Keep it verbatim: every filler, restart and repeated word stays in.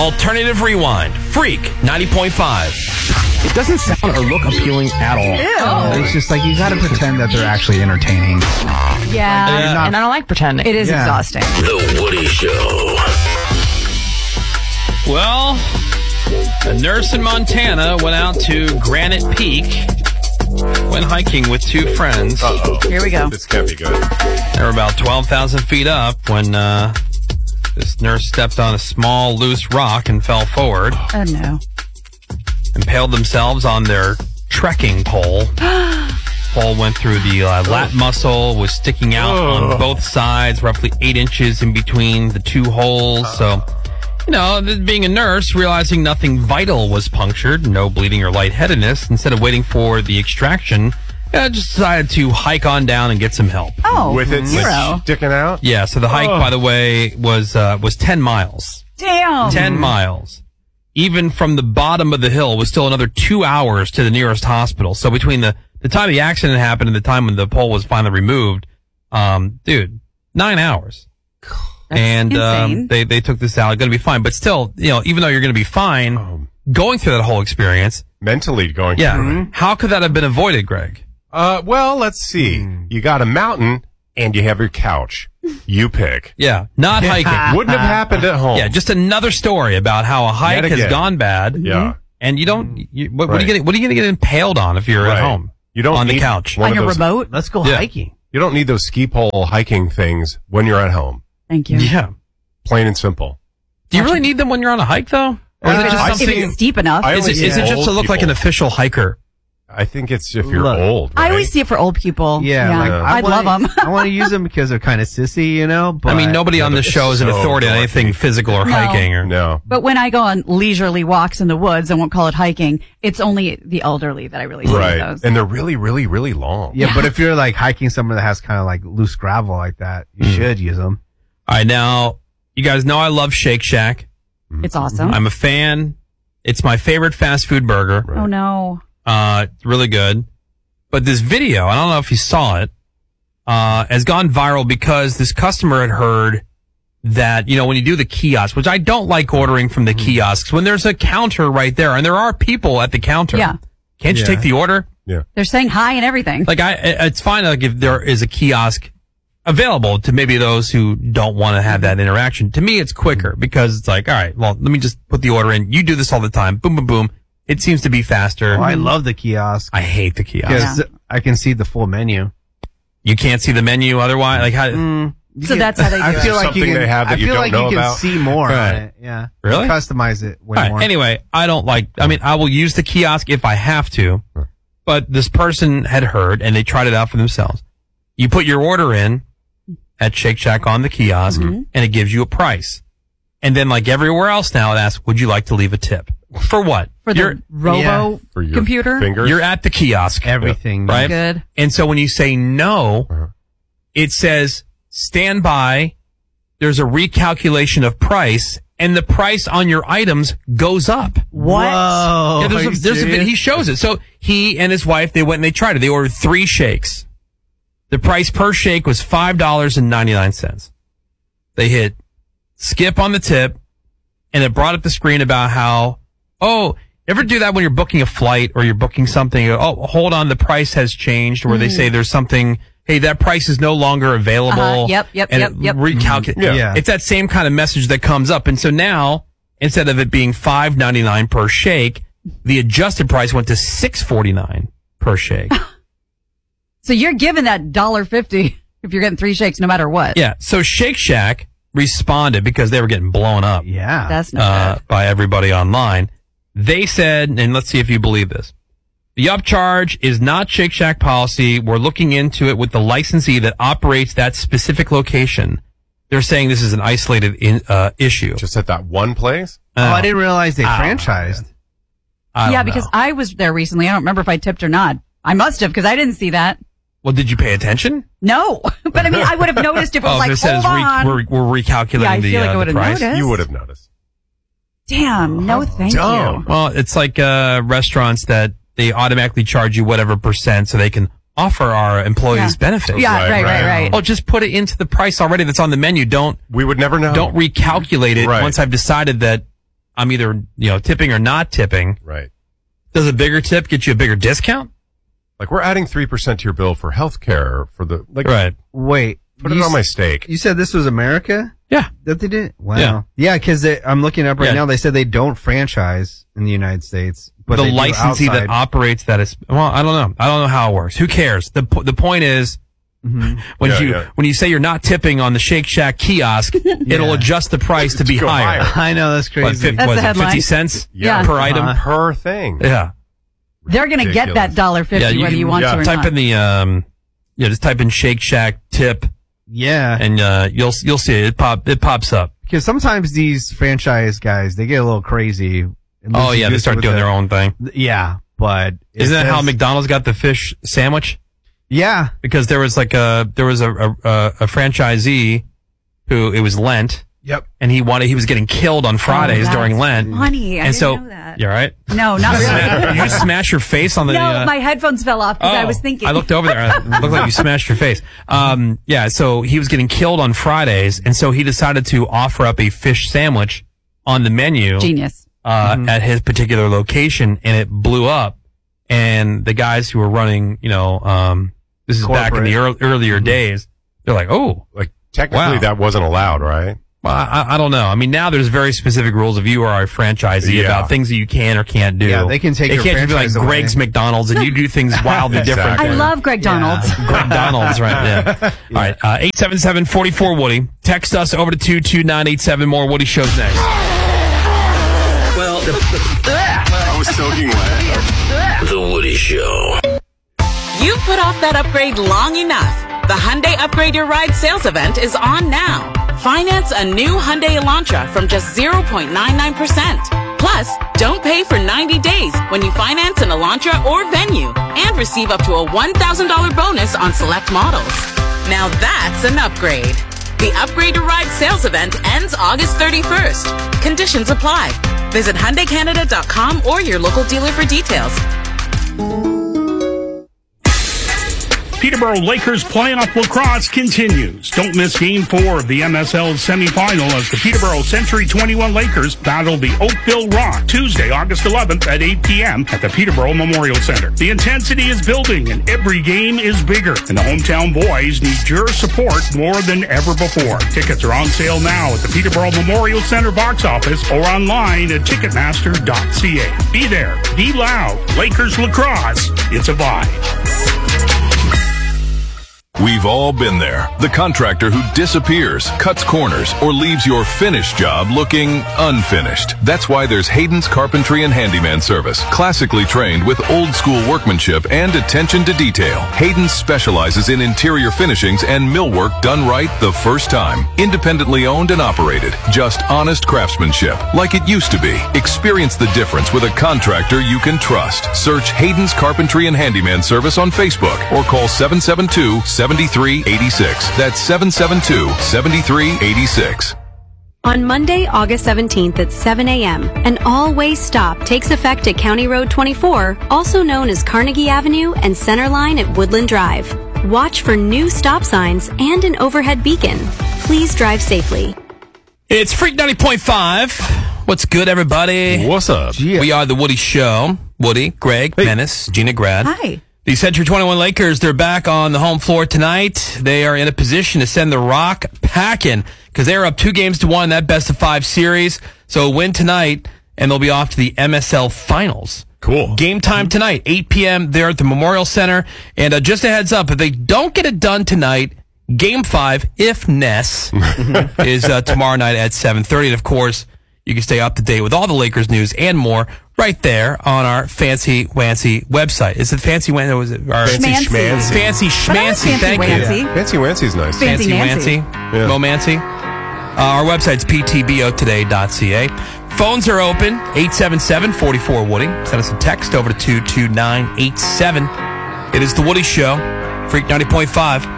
Alternative Rewind. Freak ninety point five. It doesn't sound or look appealing at all. Ew. It's just like you got to pretend that they're actually entertaining. Yeah, Yeah. not, and I don't like pretending. It is Yeah. exhausting. The Woody Show. Well, a nurse in Montana went out to Granite Peak, went hiking with two friends. Uh-oh. Here we go. This can't be good. They were about twelve thousand feet up when uh, this nurse stepped on a small, loose rock and fell forward. Oh, no. Impaled themselves on their trekking pole. Pole went through the uh, lat muscle, was sticking out on both sides, roughly eight inches in between the two holes. So, you know, th- being a nurse, realizing nothing vital was punctured, no bleeding or lightheadedness, instead of waiting for the extraction, uh, just decided to hike on down and get some help. Oh, With it zero. sticking out? Yeah, so the hike, Oh. by the way, was uh, was ten miles. Damn. ten miles. Even from the bottom of the hill was still another two hours to the nearest hospital. So between the, the time the accident happened and the time when the pole was finally removed, um, dude, nine hours. That's and um, insane. they, they took this out. Going to be fine. But still, you know, even though you're going to be fine, Um, going through that whole experience, mentally going yeah, through it. how could that have been avoided, Greg? Uh, well, let's see. You got a mountain and you have your couch. You pick. Yeah, not hiking. Wouldn't have happened at home. Yeah, just another story about how a hike Yet has again. gone bad. Yeah. And you don't, you, what, what are you Right. getting, what are you going to get impaled on if you're Right. at home? You don't on the need couch. one On of your those- remote? Let's go Yeah. hiking. You don't need those ski pole hiking things when you're at home. Thank you. Yeah. Plain and simple. Do you really need them when you're on a hike, though? Or is If it it's, just I if something? it's steep enough. I Is it, only is see it just old to look like an people. official hiker? I think it's if you're Look, old. I right? always see it for old people. Yeah, like, I I'd wanna, love them. I want to use them because they're kind of sissy, you know. But I mean, nobody on but this it's show is an so authority on dorky. anything physical or No. hiking. Or No. But when I go on leisurely walks in the woods, I won't call it hiking. It's only the elderly that I really see Right. those. And they're really, really, really long. Yeah, but if you're like hiking somewhere that has kind of like loose gravel like that, you Mm. should use them. All right, now you guys know I love Shake Shack. It's awesome. I'm a fan. It's my favorite fast food burger. Oh no. Uh, it's really good. But this video, I don't know if you saw it, uh, has gone viral because this customer had heard that, you know, when you do the kiosk, which I don't like ordering from the kiosks, when there's a counter right there, and there are people at the counter. Yeah. Can't you Yeah. take the order? They're saying hi and everything. Like, I, it's fine, like, if there is a kiosk available to maybe those who don't want to have that interaction. To me, it's quicker because it's like, all right, well, let me just put the order in. You do this all the time. Boom, boom, boom. It seems to be faster. Oh, I love the kiosk I hate the kiosk. because I can see the full menu. You can't see the menu otherwise. Like, how, Mm, you So can- that's how they do I it. feel like Something you can. they have that I you feel don't like know you can about? see more Right. on it. Yeah, Really? Customize it way All right, more. anyway, I don't like, I mean, I will use the kiosk if I have to, but this person had heard and they tried it out for themselves. You put your order in at Shake Shack on the kiosk and it gives you a price. And then like everywhere else now, it asks, would you like to leave a tip? For what? For the you're, robo yeah, For your computer. fingers. you're at the kiosk. Everything, Right? Good. And so when you say no, Uh-huh. it says stand by. There's a recalculation of price and the price on your items goes up. What? Whoa, Yeah, there's are a, you there's a, vid- serious? he shows it. So he and his wife, they went and they tried it. They ordered three shakes. The price per shake was five dollars and ninety-nine cents. They hit skip on the tip and it brought up the screen about how, oh, ever do that when you're booking a flight or you're booking something? You go, oh, hold on, the price has changed, where they say there's something, hey, that price is no longer available. Uh-huh. Yep, yep, and yep, it yep. recalculate. Yeah. Yeah. It's that same kind of message that comes up. And so now, instead of it being five ninety-nine per shake, the adjusted price went to six forty-nine per shake. So you're giving that dollar fifty if you're getting three shakes, no matter what. Yeah. So Shake Shack responded because they were getting blown up Yeah, That's not uh, good. by everybody online. They said, and let's see if you believe this. The upcharge is not Shake Shack policy. We're looking into it with the licensee that operates that specific location. They're saying this is an isolated in, uh, issue. Just at that one place? oh, I didn't realize they I don't know, franchised. I Yeah, don't because know. I was there recently. I don't remember if I tipped or not. I must have because I didn't see that. Well, did you pay attention? No, but I mean, I would have noticed if it was Oh, like, if it says hold re- on. we're, we're recalculating Yeah, I the, feel like uh, I the would have price. noticed. You would have noticed. Damn, no thank dumb. you. Well, it's like uh, restaurants that they automatically charge you whatever percent so they can offer our employees Yeah. benefits. Yeah, Right, right, right, right. right. Oh, just put it into the price already that's on the menu. Don't We would never know. don't recalculate it Right. once I've decided that I'm either, you know, tipping or not tipping. Right. Does a bigger tip get you a bigger discount? Like we're adding three percent to your bill for health care for the, like, Right. Wait. put it you on s- my steak. You said this was America? Yeah. That they did? Wow. Yeah. Yeah, because I'm looking up right Yeah. now. They said they don't franchise in the United States. But the they do licensee that outside. operates that is, well, I don't know. I don't know how it works. Who cares? The po- the point is, when Yeah, you yeah. when you say you're not tipping on the Shake Shack kiosk, it'll adjust the price to be Go higher. higher. I know, that's What, crazy. fif- That's was the it headline. fifty cents Yeah. per item? Uh-huh. Per thing. Yeah. They're going to get Ridiculous. that one dollar fifty Yeah, you whether can- you want yeah. to or Type not. in the, um, yeah, just type in Shake Shack tip Yeah. and, uh, you'll, you'll see it. It pop, it pops up. Because sometimes these franchise guys, they get a little crazy. It Oh loses yeah, they you start with doing the- their own thing. Yeah, but. it Isn't that how says- McDonald's got the fish sandwich? Yeah. Because there was like a, there was a, a, a, a franchisee who, it was Lent. Yep. And he wanted, he was getting killed on Fridays Oh, during that's Lent. funny. I and didn't so, know that. you're right. No, not really. Did you smash your face on the, No, uh, my headphones fell off because I Oh, was thinking. I looked over there. It looked like you smashed your face. Um, yeah, so he was getting killed on Fridays, and so he decided to offer up a fish sandwich on the menu Genius. uh, at his particular location, and it blew up. And the guys who were running, you know, um, this is back in the ear- earlier days, they're like, oh, Like technically Wow. that wasn't allowed, right? well, I, I don't know. I mean, now there's very specific rules if you are a franchisee Yeah. about things that you can or can't do. Yeah, they can take It your can't just be like franchise away. Greg's McDonald's and you do things wildly different. Exactly. I love Greg Donald's. Greg Donald's, right? Yeah. All right. Uh, eight seven seven, four four, Woody. Text us over to two two nine eight seven. More Woody shows next. Well, I was soaking wet. The Woody Show. You've put off that upgrade long enough. The Hyundai Upgrade Your Ride sales event is on now. Finance a new Hyundai Elantra from just zero point nine nine percent. Plus, don't pay for ninety days when you finance an Elantra or Venue and receive up to a one thousand dollars bonus on select models. Now that's an upgrade. The Upgrade Your Ride sales event ends August thirty-first. Conditions apply. Visit Hyundai Canada dot com or your local dealer for details. Peterborough Lakers playoff lacrosse continues. Don't miss Game four of the M S L semifinal as the Peterborough Century twenty-one Lakers battle the Oakville Rock Tuesday, August eleventh at eight p.m. at the Peterborough Memorial Center. The intensity is building and every game is bigger, and the hometown boys need your support more than ever before. Tickets are on sale now at the Peterborough Memorial Center box office or online at ticketmaster dot c a. Be there, be loud. Lakers lacrosse, it's a vibe. We've all been there. The contractor who disappears, cuts corners, or leaves your finished job looking unfinished. That's why there's Hayden's Carpentry and Handyman Service. Classically trained with old school workmanship and attention to detail. Hayden's specializes in interior finishings and millwork done right the first time. Independently owned and operated. Just honest craftsmanship, like it used to be. Experience the difference with a contractor you can trust. Search Hayden's Carpentry and Handyman Service on Facebook or call seven seven two, seven three eight six. That's seven seven two, seven three eight six. On Monday, August seventeenth at seven a.m., an all-way stop takes effect at County Road twenty-four, also known as Carnegie Avenue and Center Line at Woodland Drive. Watch for new stop signs and an overhead beacon. Please drive safely. It's Freak ninety point five. What's good, everybody? What's up? We are the Woody Show. Woody, Greg, Menace, Gina Grad. Hi. The Century twenty-one Lakers, they're back on the home floor tonight. They are in a position to send the Rock packing because they're up two games to one in that best of five series. So a win tonight, and they'll be off to the M S L Finals. Cool. Game time tonight, eight p.m. there at the Memorial Center. And uh, just a heads up, if they don't get it done tonight, Game five, if Ness, is uh, tomorrow night at seven thirty. And, of course, you can stay up to date with all the Lakers news and more right there on our Fancy Wancy website. Is it Fancy Wancy? Was it our Fancy Schmancy. Schmancy. Fancy But I like Schmancy? Fancy Thank you. Wancy. Fancy Wancy's nice. Fancy Fancy Nancy. Wancy. Yeah. Momancy. Uh, our website's p t b o today dot c a. Phones are open, eight seven seven, four four, Woody. Send us a text over to two two nine eight seven. It is The Woody Show, Freak ninety point five.